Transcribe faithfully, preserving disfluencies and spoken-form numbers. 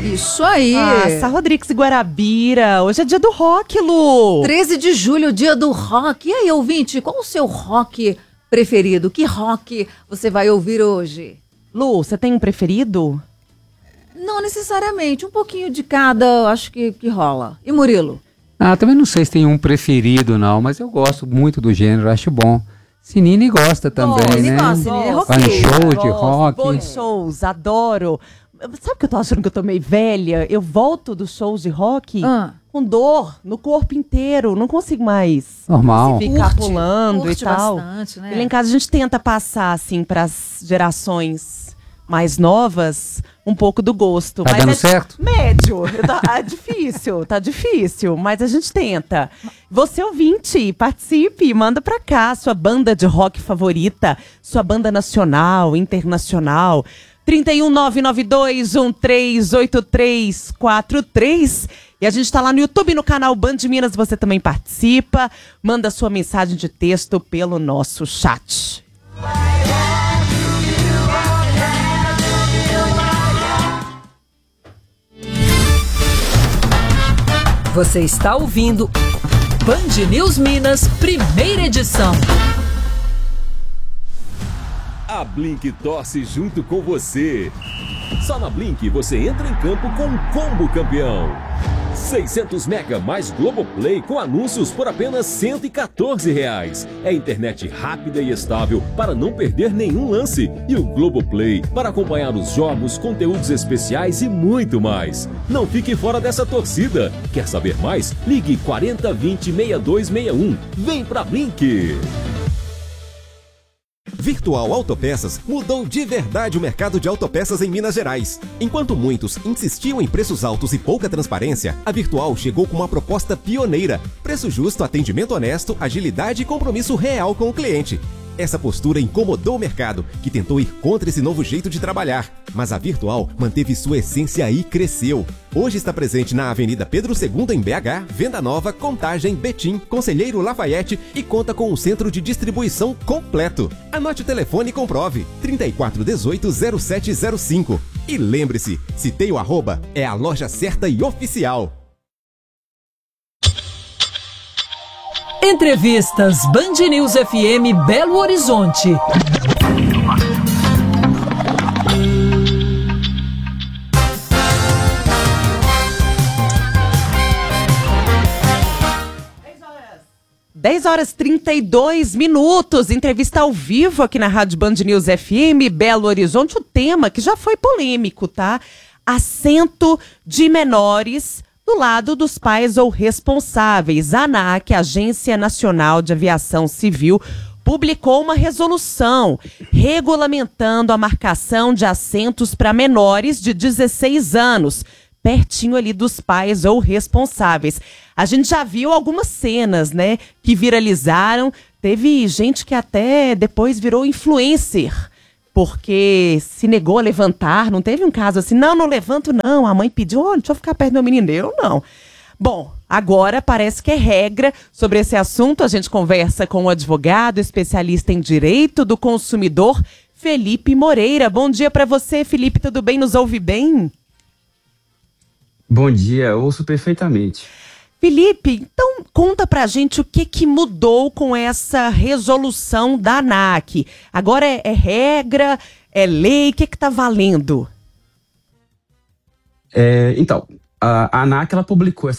Isso aí. Ah, Rodrigues e Guarabira. Hoje é dia do rock, Lu. treze de julho, dia do rock. E aí, ouvinte, qual o seu rock preferido? Que rock você vai ouvir hoje? Lu, você tem um preferido? Não necessariamente. Um pouquinho de cada, acho que, que rola. E Murilo? Ah, também não sei se tem um preferido, não, mas eu gosto muito do gênero, acho bom. Sinine gosta também, oh, né? Gosta, Sinine é Vai em show de Gosto, rock. Vou em shows, adoro. Sabe que eu tô achando que eu tô meio velha? Eu volto dos shows de rock ah. com dor no corpo inteiro. Não consigo mais Normal. ficar Curte, pulando curte e tal. Bastante, né? E lá em casa a gente tenta passar, assim, pras gerações mais novas, um pouco do gosto. Tá mas dando é certo? Médio. Tá difícil, tá difícil, mas a gente tenta. Você ouvinte, participe, manda pra cá sua banda de rock favorita, sua banda nacional, internacional. trinta e um, nove nove dois, um três oito três quatro três. E a gente tá lá no YouTube, no canal Band Minas, você também participa. Manda sua mensagem de texto pelo nosso chat. Você está ouvindo Band News Minas, primeira edição. A Blink torce junto com você. Só na Blink você entra em campo com um combo campeão. seiscentos mega mais Globoplay com anúncios por apenas cento e quatorze reais. É internet rápida e estável para não perder nenhum lance. E o Globoplay para acompanhar os jogos, conteúdos especiais e muito mais. Não fique fora dessa torcida. Quer saber mais? Ligue quarenta, vinte, sessenta e dois sessenta e um. Vem pra Blink! Virtual Autopeças mudou de verdade o mercado de autopeças em Minas Gerais. Enquanto muitos insistiam em preços altos e pouca transparência, a Virtual chegou com uma proposta pioneira: preço justo, atendimento honesto, agilidade e compromisso real com o cliente. Essa postura incomodou o mercado, que tentou ir contra esse novo jeito de trabalhar. Mas a Virtual manteve sua essência e cresceu. Hoje está presente na Avenida Pedro segundo em B H, Venda Nova, Contagem, Betim, Conselheiro Lafayette e conta com um centro de distribuição completo. Anote o telefone e comprove: trinta e quatro dezoito, zero sete zero cinco. E lembre-se, citei o arroba, é a loja certa e oficial. Entrevistas Band News F M Belo Horizonte. dez horas e trinta e dois minutos, entrevista ao vivo aqui na Rádio Band News F M, Belo Horizonte. O tema que já foi polêmico, tá? Assento de menores do lado dos pais ou responsáveis. A ANAC, Agência Nacional de Aviação Civil, publicou uma resolução regulamentando a marcação de assentos para menores de dezesseis anos, pertinho ali dos pais ou responsáveis. A gente já viu algumas cenas, né, que viralizaram. Teve gente que até depois virou influencer, porque se negou a levantar. Não teve um caso assim, não, não levanto não, a mãe pediu, olha, deixa eu ficar perto do meu menino, eu não. Bom, agora parece que é regra. Sobre esse assunto, a gente conversa com o advogado, especialista em direito do consumidor, Felipe Moreira. Bom dia para você, Felipe, tudo bem? Nos ouve bem? Bom dia, ouço perfeitamente. Felipe, então conta pra gente o que, que mudou com essa resolução da ANAC. Agora é, é regra, é lei, o que que tá valendo? É, então, a, a ANAC ela publicou essa